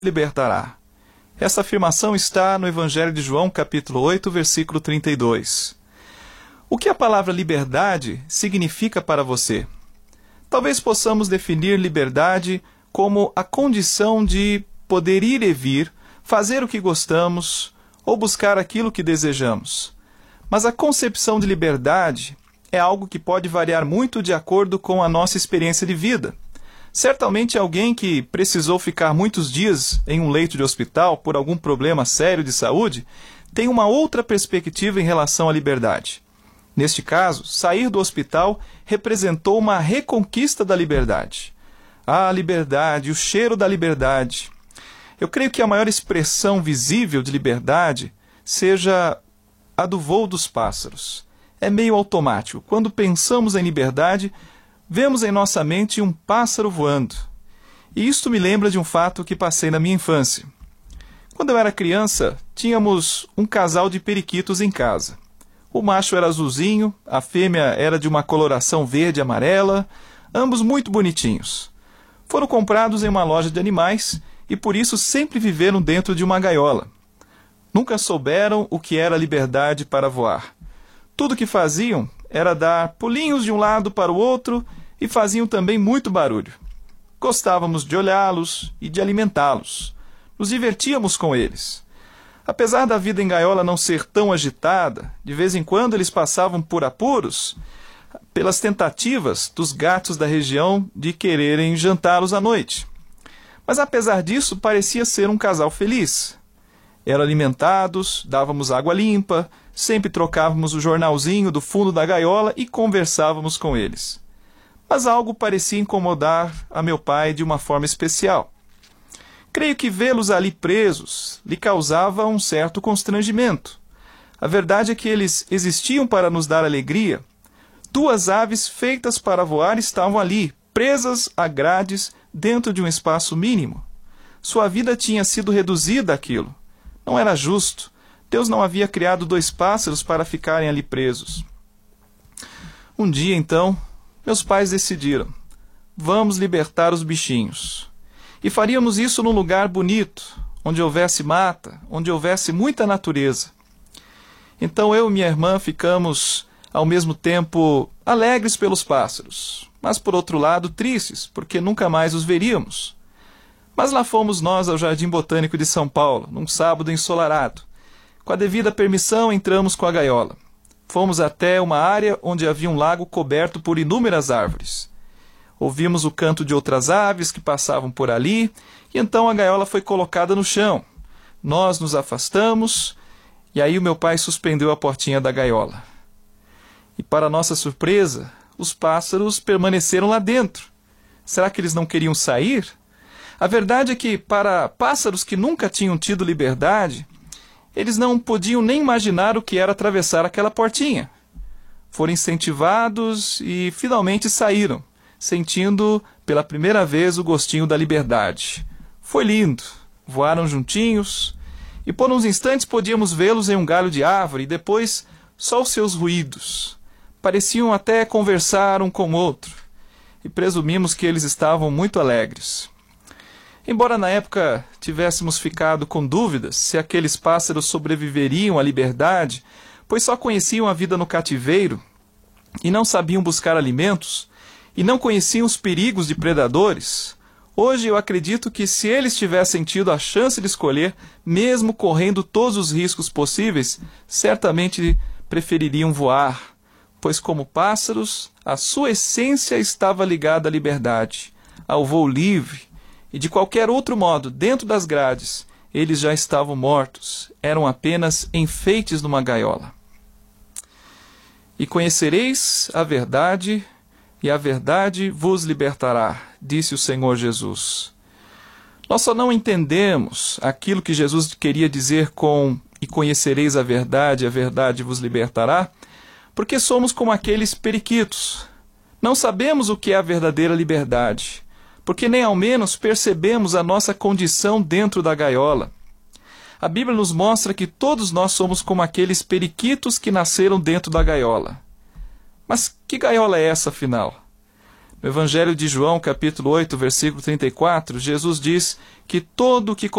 libertará. Essa afirmação está no Evangelho de João, capítulo 8, versículo 32. O que a palavra liberdade significa para você? Talvez possamos definir liberdade como a condição de poder ir e vir, fazer o que gostamos ou buscar aquilo que desejamos. Mas a concepção de liberdade é algo que pode variar muito de acordo com a nossa experiência de vida. Certamente alguém que precisou ficar muitos dias em um leito de hospital por algum problema sério de saúde tem uma outra perspectiva em relação à liberdade. Neste caso, sair do hospital representou uma reconquista da liberdade. A liberdade, o cheiro da liberdade. Eu creio que a maior expressão visível de liberdade seja a do voo dos pássaros. É meio automático. Quando pensamos em liberdade, vemos em nossa mente um pássaro voando. E isto me lembra de um fato que passei na minha infância. Quando eu era criança, tínhamos um casal de periquitos em casa. O macho era azulzinho, a fêmea era de uma coloração verde e amarela, ambos muito bonitinhos. Foram comprados em uma loja de animais e por isso sempre viveram dentro de uma gaiola. Nunca souberam o que era liberdade para voar. Tudo o que faziam era dar pulinhos de um lado para o outro e faziam também muito barulho. Gostávamos de olhá-los e de alimentá-los. Nos divertíamos com eles. Apesar da vida em gaiola não ser tão agitada, de vez em quando eles passavam por apuros pelas tentativas dos gatos da região de quererem jantá-los à noite. Mas apesar disso, parecia ser um casal feliz. Eram alimentados, dávamos água limpa, sempre trocávamos o jornalzinho do fundo da gaiola e conversávamos com eles. Mas algo parecia incomodar a meu pai de uma forma especial. Creio que vê-los ali presos lhe causava um certo constrangimento. A verdade é que eles existiam para nos dar alegria. 2 aves feitas para voar estavam ali, presas a grades dentro de um espaço mínimo. Sua vida tinha sido reduzida àquilo. Não era justo. Deus não havia criado 2 pássaros para ficarem ali presos. Um dia, então, meus pais decidiram: vamos libertar os bichinhos. E faríamos isso num lugar bonito, onde houvesse mata, onde houvesse muita natureza. Então eu e minha irmã ficamos, ao mesmo tempo, alegres pelos pássaros, mas por outro lado tristes, porque nunca mais os veríamos. Mas lá fomos nós ao Jardim Botânico de São Paulo, num sábado ensolarado. Com a devida permissão, entramos com a gaiola. Fomos até uma área onde havia um lago coberto por inúmeras árvores. Ouvimos o canto de outras aves que passavam por ali, e então a gaiola foi colocada no chão. Nós nos afastamos, e aí o meu pai suspendeu a portinha da gaiola. E para nossa surpresa, os pássaros permaneceram lá dentro. Será que eles não queriam sair? A verdade é que, para pássaros que nunca tinham tido liberdade, eles não podiam nem imaginar o que era atravessar aquela portinha. Foram incentivados e finalmente saíram, sentindo pela primeira vez o gostinho da liberdade. Foi lindo. Voaram juntinhos e por uns instantes podíamos vê-los em um galho de árvore e depois só os seus ruídos. Pareciam até conversar um com o outro e presumimos que eles estavam muito alegres. Embora na época tivéssemos ficado com dúvidas se aqueles pássaros sobreviveriam à liberdade, pois só conheciam a vida no cativeiro e não sabiam buscar alimentos e não conheciam os perigos de predadores, hoje eu acredito que se eles tivessem tido a chance de escolher, mesmo correndo todos os riscos possíveis, certamente prefeririam voar, pois como pássaros, a sua essência estava ligada à liberdade, ao voo livre, e de qualquer outro modo, dentro das grades, eles já estavam mortos, eram apenas enfeites numa gaiola. E conhecereis a verdade, e a verdade vos libertará, disse o Senhor Jesus. Nós só não entendemos aquilo que Jesus queria dizer com e conhecereis a verdade vos libertará, porque somos como aqueles periquitos. Não sabemos o que é a verdadeira liberdade, porque nem ao menos percebemos a nossa condição dentro da gaiola. A Bíblia nos mostra que todos nós somos como aqueles periquitos que nasceram dentro da gaiola. Mas que gaiola é essa, afinal? No Evangelho de João, capítulo 8, versículo 34, Jesus diz que todo o que